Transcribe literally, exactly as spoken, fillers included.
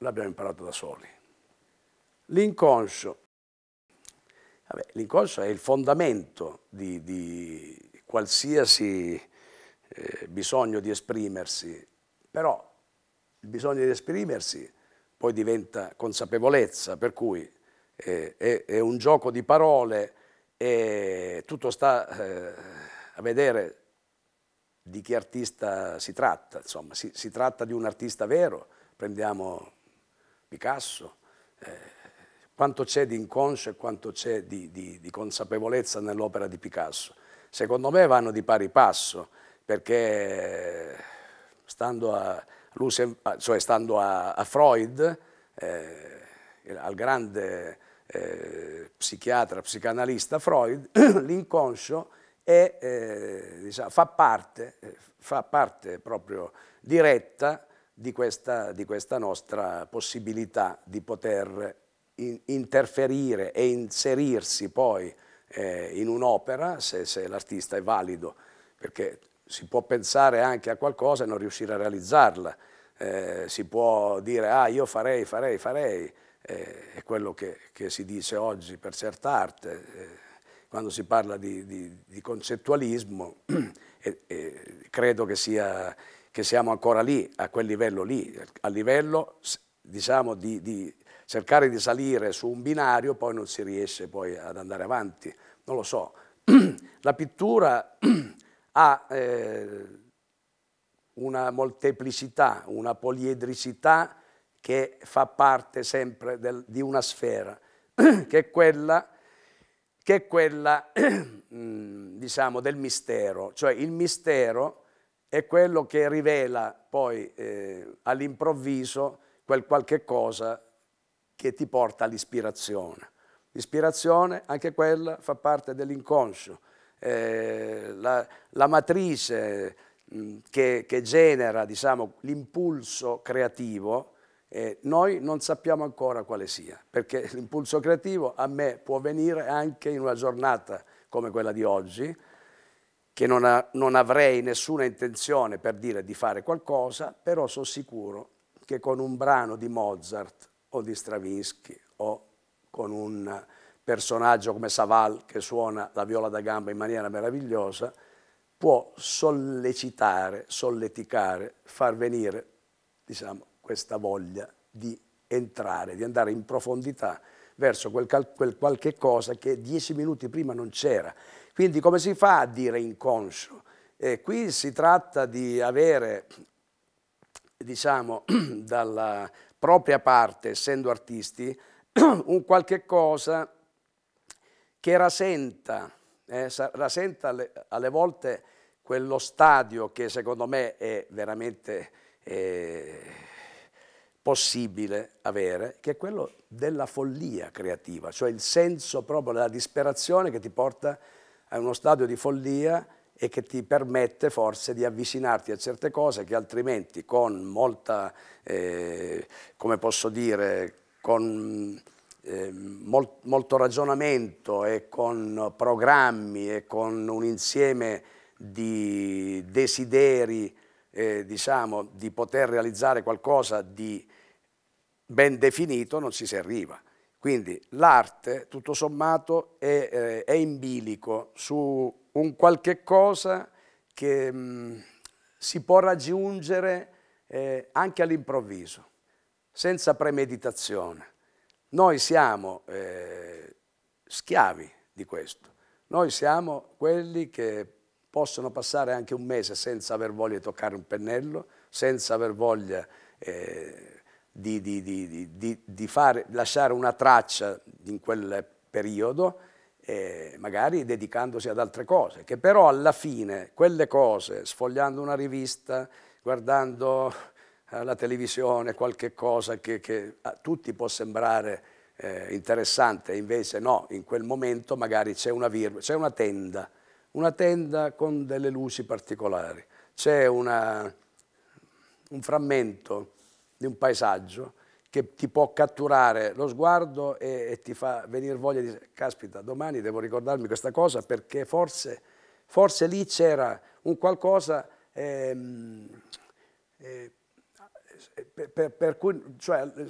l'abbiamo imparato da soli. L'inconscio, vabbè, l'inconscio è il fondamento di, di qualsiasi eh, bisogno di esprimersi, però il bisogno di esprimersi poi diventa consapevolezza, per cui eh, è, è un gioco di parole e tutto sta eh, a vedere di che artista si tratta. Insomma, si, si tratta di un artista vero, prendiamo Picasso, eh, quanto c'è di inconscio e quanto c'è di, di, di consapevolezza nell'opera di Picasso. Secondo me vanno di pari passo, perché stando a, cioè stando a, a Freud, eh, al grande eh, psichiatra, psicanalista Freud, l'inconscio è, eh, diciamo, fa, parte, fa parte proprio diretta di questa, di questa nostra possibilità di poter in, interferire e inserirsi poi eh, in un'opera, se, se l'artista è valido, perché si può pensare anche a qualcosa e non riuscire a realizzarla, eh, si può dire ah io farei, farei, farei, eh, è quello che, che si dice oggi per certa arte, eh, quando si parla di, di, di concettualismo, e, e credo che, sia, che siamo ancora lì, a quel livello lì, a livello diciamo di, di cercare di salire su un binario, poi non si riesce poi ad andare avanti, non lo so. La pittura ha eh, una molteplicità, una poliedricità che fa parte sempre del, di una sfera, che è quella, che è quella diciamo, del mistero. Cioè il mistero è quello che rivela poi eh, all'improvviso quel qualche cosa che ti porta all'ispirazione. L'ispirazione, anche quella, fa parte dell'inconscio. Eh, la, la matrice mh, che, che genera, diciamo, l'impulso creativo, eh, noi non sappiamo ancora quale sia, perché l'impulso creativo a me può venire anche in una giornata come quella di oggi, che non, ha, non avrei nessuna intenzione, per dire, di fare qualcosa, però sono sicuro che con un brano di Mozart o di Stravinsky o con un personaggio come Saval che suona la viola da gamba in maniera meravigliosa, può sollecitare, solleticare, far venire, diciamo, questa voglia di entrare, di andare in profondità verso quel, quel qualche cosa che dieci minuti prima non c'era. Quindi come si fa a dire inconscio? Eh, qui si tratta di avere, diciamo, dalla propria parte, essendo artisti, un qualche cosa che rasenta, eh, rasenta alle, alle volte quello stadio che secondo me è veramente eh, possibile avere, che è quello della follia creativa, cioè il senso proprio della disperazione che ti porta a uno stadio di follia e che ti permette forse di avvicinarti a certe cose che altrimenti con molta, eh, come posso dire, con eh, mol, molto ragionamento e con programmi e con un insieme di desideri, eh, diciamo, di poter realizzare qualcosa di ben definito non ci si arriva. Quindi l'arte, tutto sommato, è, eh, è in bilico su un qualche cosa che mh, si può raggiungere eh, anche all'improvviso, senza premeditazione. Noi siamo eh, schiavi di questo. Noi siamo quelli che possono passare anche un mese senza aver voglia di toccare un pennello, senza aver voglia eh, di, di, di, di, di fare, lasciare una traccia in quel periodo, eh, magari dedicandosi ad altre cose, che però alla fine quelle cose, sfogliando una rivista, guardando eh, la televisione, qualche cosa che, che a tutti può sembrare eh, interessante, invece no, in quel momento magari c'è una virgola, c'è una tenda, una tenda con delle luci particolari, c'è una, un frammento di un paesaggio che ti può catturare lo sguardo e, e ti fa venire voglia di dire, caspita, domani devo ricordarmi questa cosa perché forse, forse lì c'era un qualcosa ehm, eh, per, per, per cui, cioè,